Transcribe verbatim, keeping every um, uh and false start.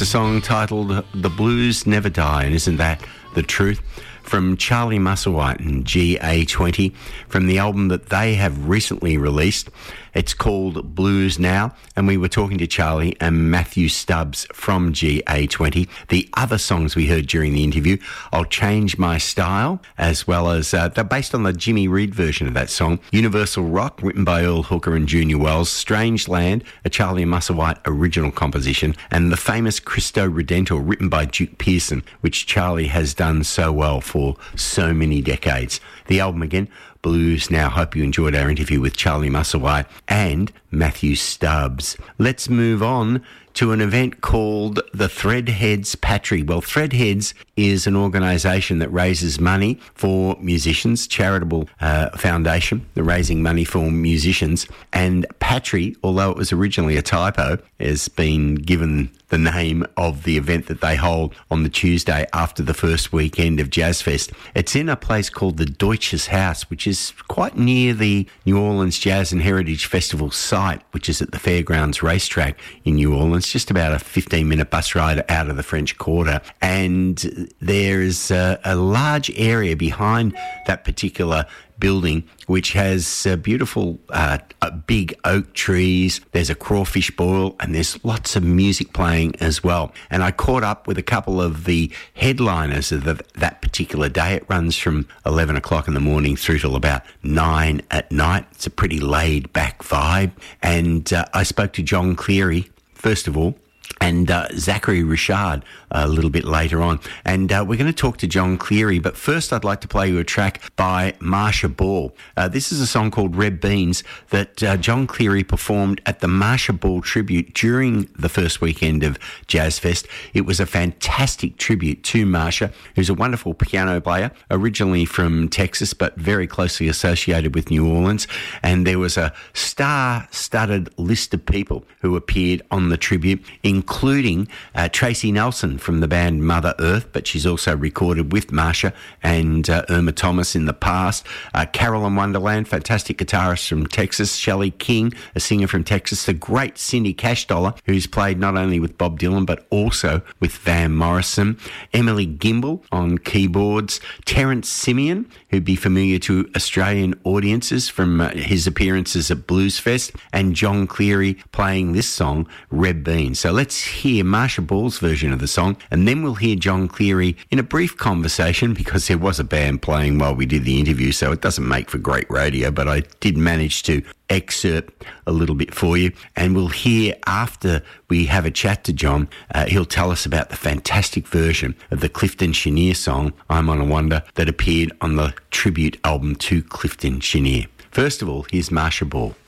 It's a song titled The Blues Never Die, and isn't that the truth? From Charlie Musselwhite and G A twenty, from the album that they have recently released. It's called Blues Now, and we were talking to Charlie and Matthew Stubbs from G A twenty. The other songs we heard during the interview, I'll Change My Style, as well as uh, they're based on the Jimmy Reed version of that song. Universal Rock, written by Earl Hooker and Junior Wells. Strange Land, a Charlie Musselwhite original composition. And the famous Cristo Redentor, written by Duke Pearson, which Charlie has done so well for so many decades. The album again, Blues Now. Hope you enjoyed our interview with Charlie Musselwhite and Matthew Stubbs. Let's move on to an event called the Threadheads Patry. Well, Threadheads is an organisation that raises money for musicians, charitable uh, foundation, they're raising money for musicians. And Patry, although it was originally a typo, has been given the name of the event that they hold on the Tuesday after the first weekend of Jazz Fest. It's in a place called the Deutsches Haus, which is quite near the New Orleans Jazz and Heritage Festival site, which is at the Fairgrounds Racetrack in New Orleans, just about a fifteen minute bus ride out of the French Quarter. And there is a, a large area behind that particular building which has uh, beautiful uh, uh, big oak trees. There's a crawfish boil and there's lots of music playing as well. And I caught up with a couple of the headliners of the, that particular day. It runs from eleven o'clock in the morning through till about nine at night. It's a pretty laid back vibe. And uh, I spoke to John Cleary first of all, and uh, Zachary Richard a little bit later on. And uh, we're going to talk to John Cleary, but first I'd like to play you a track by Marsha Ball. Uh, this is a song called Red Beans that uh, John Cleary performed at the Marsha Ball tribute during the first weekend of Jazz Fest. It was a fantastic tribute to Marsha, who's a wonderful piano player, originally from Texas, but very closely associated with New Orleans. And there was a star-studded list of people who appeared on the tribute, including uh, Tracy Nelson from the band Mother Earth, but she's also recorded with Marsha and uh, Irma Thomas in the past. Uh, Carolyn Wonderland, fantastic guitarist from Texas. Shelley King, a singer from Texas. The great Cindy Cashdollar, who's played not only with Bob Dylan, but also with Van Morrison. Emily Gimbel on keyboards. Terence Simeon, who'd be familiar to Australian audiences from uh, his appearances at Blues Fest. And John Cleary playing this song, Red Beans. So let's hear Marsha Ball's version of the song, and then we'll hear John Cleary in a brief conversation, because there was a band playing while we did the interview, so it doesn't make for great radio, but I did manage to excerpt a little bit for you. And we'll hear, after we have a chat to John, uh, he'll tell us about the fantastic version of the Clifton Chenier song, I'm on a Wonder, that appeared on the tribute album to Clifton Chenier. First of all, here's Marsha Ball.